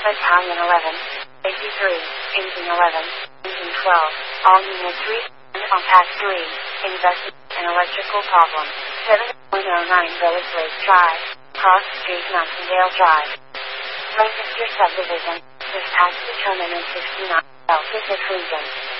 Battalion 11, Safety 3, Engine 11, Engine 12, all Unit 3, Compact 3, investigate an electrical problem, 7.09 Village Lake Drive, Cross Street Mountaindale Drive, Lancaster Subdivision, dispatch to Terminus 69, Delta 6 Region.